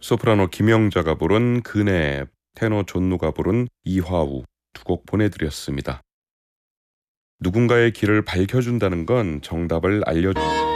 소프라노 김영자가 부른 그네, 테너 존누가 부른 이화우 두 곡 보내드렸습니다. 누군가의 길을 밝혀준다는 건 정답을 알려준다.